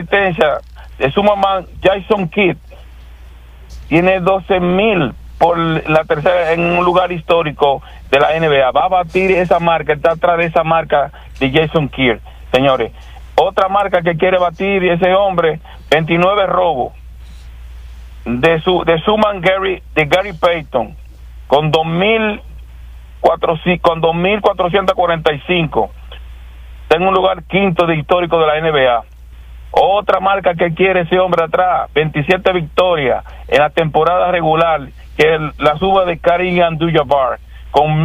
asistencia de su mamá, Jason Kidd, tiene 12,000 por la tercera en un lugar histórico de la NBA. Va a batir esa marca, está atrás de esa marca de Jason Kidd, señores. Otra marca que quiere batir ese hombre, 29 robos de Gary Payton, con 2,445. Está en un lugar quinto de histórico de la NBA. Otra marca que quiere ese hombre atrás, 27 victorias en la temporada regular, que la suba de Kareem Abdul-Jabbar, con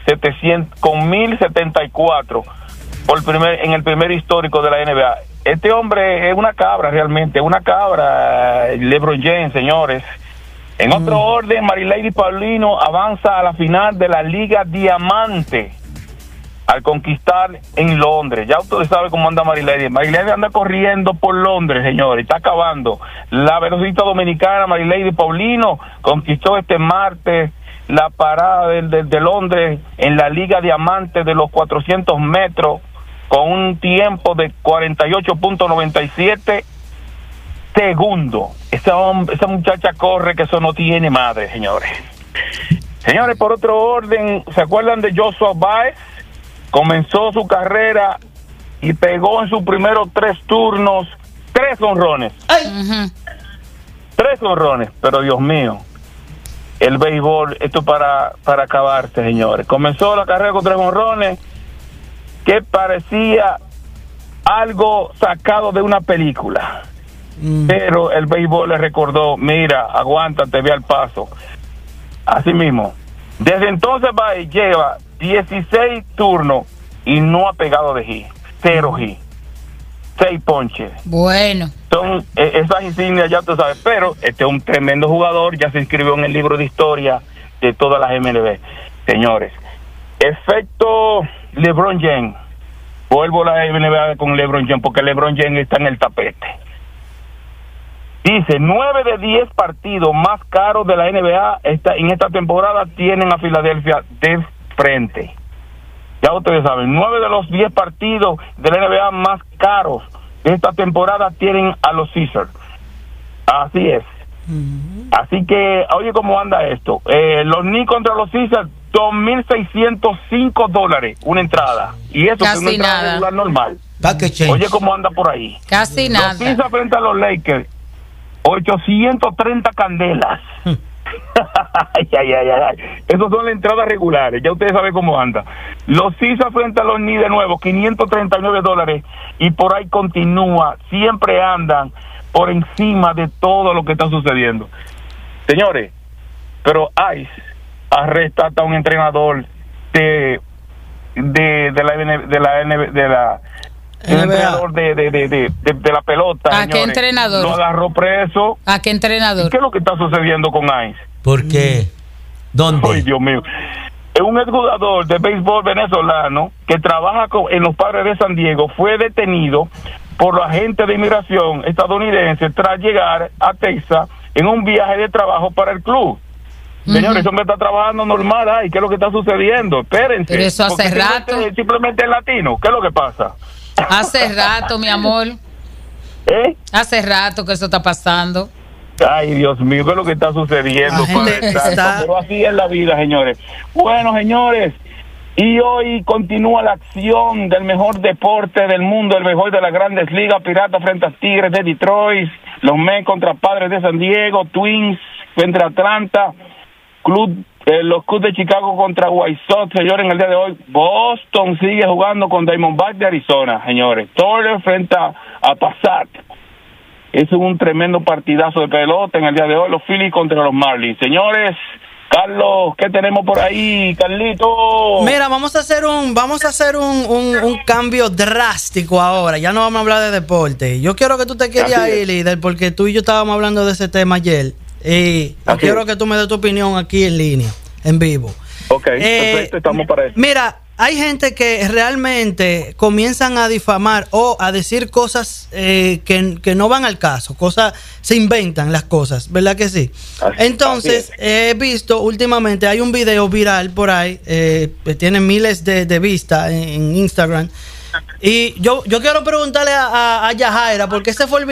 1,074 en el primer histórico de la NBA. Este hombre es una cabra, realmente, una cabra, LeBron James, señores. En otro orden, Marilady Paulino avanza a la final de la Liga Diamante al conquistar en Londres. Ya ustedes saben cómo anda Marilady. Marilady anda corriendo por Londres, señores, está acabando. La velocista dominicana Marilady Paulino conquistó este martes la parada de Londres en la Liga Diamante de los 400 metros con un tiempo de 48.97 segundos. Esa muchacha corre que eso no tiene madre, señores. Señores, por otro orden, ¿se acuerdan de Joshua Baez? Comenzó su carrera y pegó en sus primeros 3 turnos 3 honrones. Uh-huh. 3 honrones, pero Dios mío, el béisbol, esto para acabarse, señores. Comenzó la carrera con 3 honrones que parecía algo sacado de una película. Pero el béisbol le recordó, mira, aguántate, ve al paso. Así mismo. Desde entonces Baez lleva 16 turnos y no ha pegado de hit. 0 hit. 6 ponches. Bueno. Son esas insignias, ya tú sabes. Pero este es un tremendo jugador. Ya se inscribió en el libro de historia de todas las MLB. Señores, efecto LeBron James. Vuelvo a la NBA con LeBron James porque LeBron James está en el tapete. Dice, 9 de 10 partidos más caros de la NBA en esta temporada tienen a Filadelfia de frente. Ya ustedes saben, 9 de los 10 partidos de la NBA más caros de esta temporada tienen a los Sixers. Así es. Así que, oye, ¿cómo anda esto? Los Knicks contra los Sixers, $2,605 una entrada. Y eso es una entrada regular normal. Oye, ¿cómo anda por ahí? Casi nada. Los Sixers frente a los Lakers, 830 candelas. Ay. Esos son las entradas regulares. Ya ustedes saben cómo anda. Los Sixers frente a los Knicks de nuevo, $539. Y por ahí continúa. Siempre andan por encima de todo lo que está sucediendo. Señores, pero Ice arresta hasta un entrenador de la pelota. ¿A señores. qué entrenador? Lo agarró preso. ¿A qué entrenador? ¿Y qué es lo que está sucediendo con Ice? ¿Por qué? ¿Dónde? Ay, Dios mío. Es un exjugador de béisbol venezolano que trabaja en los Padres de San Diego. Fue detenido por los agentes de inmigración estadounidense tras llegar a Texas en un viaje de trabajo para el club. Señores, ese hombre está trabajando normal. Ay, ¿qué es lo que está sucediendo? Espérense. Pero eso hace rato. Simplemente es latino. ¿Qué es lo que pasa? Hace rato, mi amor. Hace rato que eso está pasando. Ay, Dios mío, ¿qué es lo que está sucediendo? Pero así es la vida, señores. Bueno, señores, y hoy continúa la acción del mejor deporte del mundo, el mejor de las grandes ligas. Piratas frente a Tigres de Detroit, los Mets contra Padres de San Diego, Twins frente a Atlanta, los Cubs de Chicago contra White Sox, señores. En el día de hoy Boston sigue jugando con Diamondbacks de Arizona, señores. Torres frente a Passat. Es un tremendo partidazo de pelota en el día de hoy. Los Phillies contra los Marlins. Señores, Carlos, ¿qué tenemos por ahí, Carlito? Mira, vamos a hacer un cambio drástico ahora. Ya no vamos a hablar de deporte. Yo quiero que tú te quedes ahí, líder, porque tú y yo estábamos hablando de ese tema ayer. Y quiero que tú me des tu opinión aquí en línea, en vivo. Ok, perfecto, estamos para eso. Mira, hay gente que realmente comienzan a difamar o a decir cosas que no van al caso, se inventan las cosas, ¿verdad que sí? Entonces, he visto últimamente, hay un video viral por ahí, que tiene miles de vistas en Instagram, Y yo quiero preguntarle a Yajaira, porque ese fue el